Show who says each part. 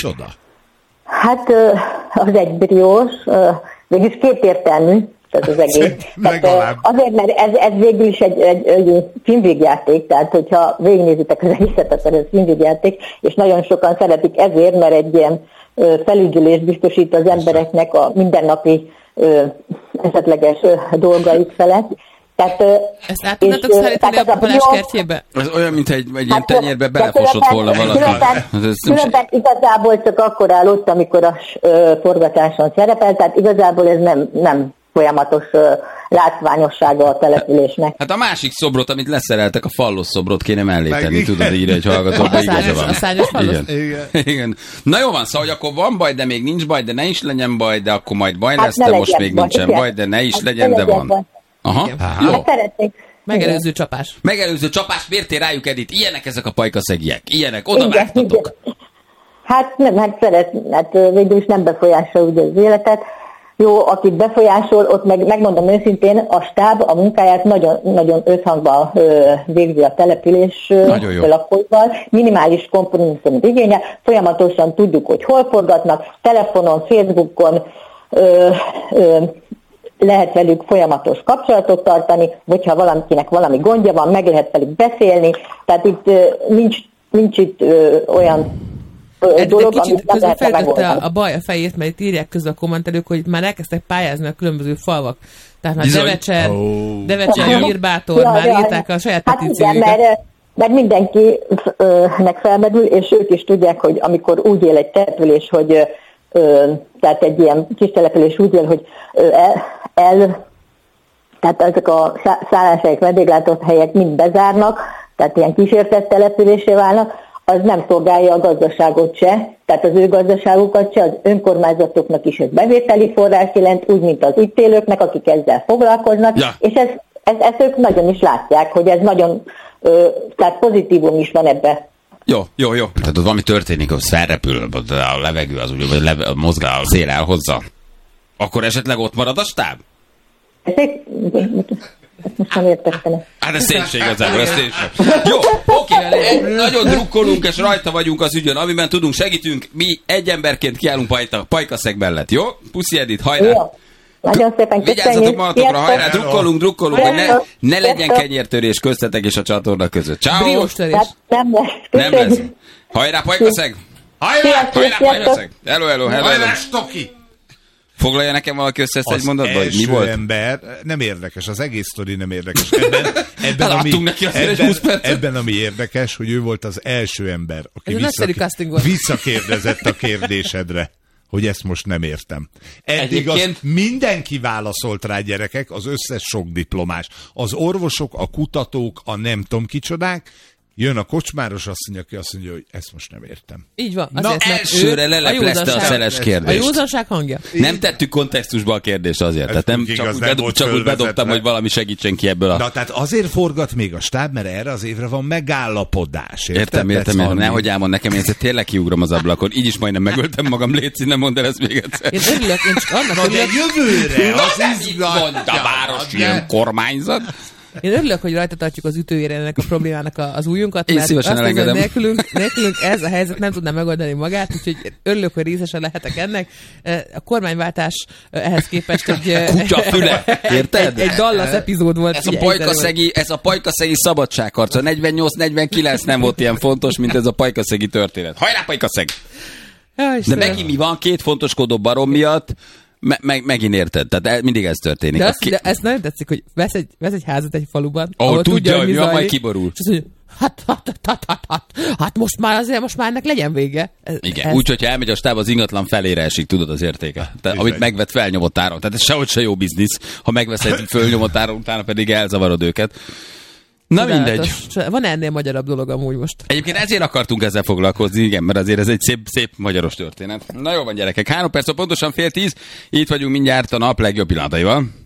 Speaker 1: micsoda?
Speaker 2: Hát az egybrilliós, végülis kétértelmű, tehát az egész. Tehát, azért, mert ez végül is egy filmvégjáték, tehát hogyha végignézitek az egészet, akkor ez filmvégjáték, és nagyon sokan szeretik ezért, mert egy ilyen felügyelést biztosít az embereknek a mindennapi esetleges dolgaik felett. Tehát,
Speaker 3: ezt át tudnátok szállítani a Balázs kertjébe?
Speaker 4: Ez olyan, mint egy ilyen tenyérbe belefosott volna valaki.
Speaker 2: Különben igazából csak akkor áll ott, amikor a forgatáson szerepel, tehát igazából ez nem folyamatos látványossága a településnek.
Speaker 4: Hát a másik szobrot, amit leszereltek, a fallos szobrot kéne mellé tenni, tudod, írja egy hallgatóba, igaza van.
Speaker 3: A szárnyas fallos?
Speaker 4: Igen. Na jó van, szóval, hogy akkor van baj, de még nincs baj, de ne is legyen baj, de akkor majd baj lesz, de most még nincsen baj, de ne is legyen, de van. Aha, jó.
Speaker 3: Megelőző csapás.
Speaker 4: Megelőző csapás, miért rájuk, Edith? Ilyenek ezek a pajkaszegiek, ilyenek, oda vágtatok.
Speaker 2: Hát nem, hát végül is nem befolyásol ugye az életet. Jó, akit befolyásol, ott megmondom őszintén, a stáb a munkáját nagyon, nagyon összhangban végzi a település lakóival, minimális kompromisszumot igényel, folyamatosan tudjuk, hogy hol forgatnak, telefonon, Facebookon, lehet velük folyamatos kapcsolatot tartani, hogyha valakinek valami gondja van, meg lehet velük beszélni, tehát itt nincs itt olyan dolog,
Speaker 3: amit nem lehet megoldani. A baj a fejét, mert itt írják közben a kommentelők, hogy már elkezdtek pályázni a különböző falvak. Tehát már Devecser, Nyírbátor, már írták a saját petíciójukat.
Speaker 2: Igen, mert mindenkinek felmerül, és ők is tudják, hogy amikor úgy él egy település, hogy tehát egy ilyen kis település úgy él, hogy tehát ezek a szálláshelyek, vendéglátóhelyek mind bezárnak, tehát ilyen kísértett településé válnak, az nem szolgálja a gazdaságot se, tehát az ő gazdaságukat se, az önkormányzatoknak is ez bevételi forrás jelent, úgy, mint az itt élőknek, akik ezzel foglalkoznak, és ezt ők nagyon is látják, hogy ez nagyon, tehát pozitívum is van ebbe.
Speaker 4: Jó. Tehát ott valami történik, hogy felrepül a levegő, az úgy, vagy mozgál, a szél elhozza. Akkor esetleg ott marad a stáb?
Speaker 2: Most nem értettem.
Speaker 4: Hát ez szénség igazából, ez szénség. Jó, oké, nagyon drukkolunk, és rajta vagyunk az ügyön, amiben tudunk, segítünk. Mi egy emberként kiállunk Pajkaszeg mellett, jó? Puszi Edith, hajrá! Jó.
Speaker 2: Nagyon szépen köszönjük.
Speaker 4: Vigyázzatok magatokra, hajrá, drukkolunk, hogy ne legyen kenyértörés köztetek és a csatorna között. Ciao.
Speaker 2: Nem
Speaker 4: lesz. Hajrá, Pajkaszeg! Hajrá, Pajkaszeg! Hello.
Speaker 1: Hajrá, Stoki!
Speaker 4: Foglalja nekem valaki össze ezt egy mondatba, hogy mi volt?
Speaker 1: Ember, nem érdekes, az egész sztori nem érdekes. Ebben, ami érdekes, hogy ő volt az első ember, aki visszakérdezett a kérdésedre, hogy ezt most nem értem. Eddig mindenki válaszolt rá, gyerekek, az összes sok diplomás. Az orvosok, a kutatók, a nem tudom kicsodák. Jön a kocsmáros asszony, aki azt mondja, hogy ezt most nem értem.
Speaker 3: Így van.
Speaker 4: Na, elsőre leleplezte a szeles kérdést.
Speaker 3: A józanság hangja.
Speaker 4: Nem tettük kontextusba a kérdést azért. Tehát nem csak úgy bedobtam, hogy valami segítsen ki ebből a...
Speaker 1: Na, tehát azért forgat még a stáb, mert erre az évre van megállapodás.
Speaker 4: Értem. Nehogy álmod nekem, én ezt tényleg kiugrom az ablakon. Így is majdnem megöltem magam, léci, nem mondd el ezt még egyszer.
Speaker 3: Én örülök, én csak annak
Speaker 1: örülök. Jövőre!
Speaker 4: Az izgalmas. A város ilyen kormányzat.
Speaker 3: Én örülök, hogy rajta tartjuk az ütőjére ennek a problémának az ujjunkat, mert azt
Speaker 4: mondom,
Speaker 3: nélkülünk ez a helyzet nem tudná megoldani magát, úgyhogy örülök, hogy részesen lehetek ennek. A kormányváltás ehhez képest egy...
Speaker 4: Kutyafüle, érted?
Speaker 3: Egy Dallas epizód volt.
Speaker 4: Ez a pajkaszegi szabadságharc. A 48-49 nem volt ilyen fontos, mint ez a pajkaszegi történet. Hajrá, Pajkaszeg! De megint mi van? Két fontoskodó barom miatt megint érted, tehát mindig ez történik.
Speaker 3: De ezt nagyon tetszik, hogy vesz egy házat egy faluban,
Speaker 4: ahol tudja, hogy mi van, majd kiborul.
Speaker 3: És azt mondja, hát most már ennek legyen vége.
Speaker 4: Igen, úgy, hogyha elmegy a stáb, az ingatlan felére esik, tudod az értéke. Amit megvett felnyomott áron. Tehát ez sehogy se jó biznisz, ha megvesz egy fölnyomott áron, utána pedig elzavarod őket. Na mindegy.
Speaker 3: Van ennél magyarabb dolog amúgy most.
Speaker 4: Egyébként ezért akartunk ezzel foglalkozni, igen, mert azért ez egy szép magyaros történet. Na jó van, gyerekek, 3 perc, pontosan 9:30, itt vagyunk mindjárt a nap legjobb pillanataival.